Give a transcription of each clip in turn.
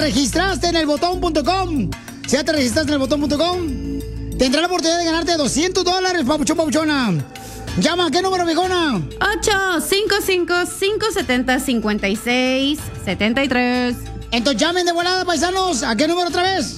registraste en elbotón.com, si ya te registraste en elbotón.com, tendrás la oportunidad de ganarte $200, papuchón, papuchona. Llama, ¿qué número, viejona? 855-570-5673. Entonces llamen de volada, paisanos. ¿A qué número otra vez?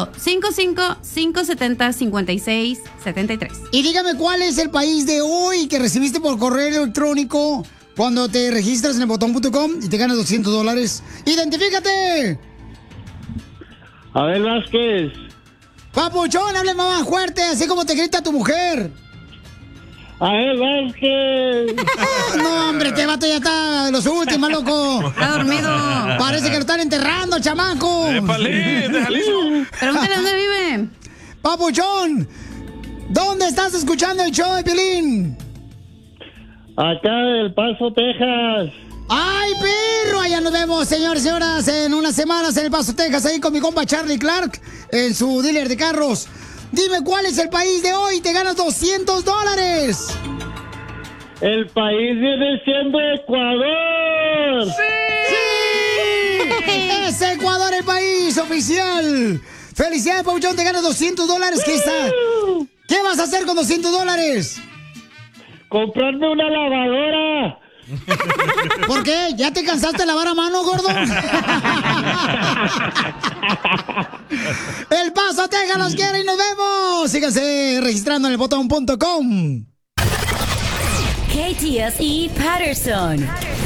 855-570-5673. Y dígame cuál es el país de hoy que recibiste por correo electrónico cuando te registras en elbotón.com y te ganas $200. ¡Identifícate! Abel Vázquez. Papuchón, hable más fuerte, así como te grita tu mujer. Abel Vázquez. No, hombre, este vato ya está de los últimos, loco. Está dormido. Parece que lo están enterrando, el chamaco. ¡Épale, de Jalisco! Pregúntale dónde vive. Papuchón, ¿dónde estás escuchando el show de Piolín? Acá del Paso, Texas. ¡Ay, perro! Allá nos vemos, señores y señoras, en unas semanas en El Paso, Texas, ahí con mi compa Charlie Clark, en su dealer de carros. Dime cuál es el país de hoy, te ganas $200. El país viene siendo Ecuador. ¡Sí! ¡Es Ecuador el país oficial! ¡Felicidades, Papuchón! Te ganas $200. ¿Qué vas a hacer con $200? Comprarme una lavadora. ¿Por qué? ¿Ya te cansaste de lavar a mano, gordo? El Paso, Texas los quiere y nos vemos. Síganse registrando en elbotón.com. KTSE Patterson.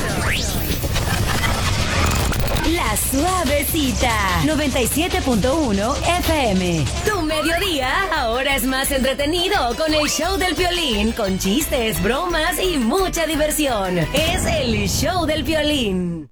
La Suavecita 97.1 FM. Tu mediodía ahora es más entretenido con el show del Piolín, con chistes, bromas y mucha diversión. Es el show del Piolín.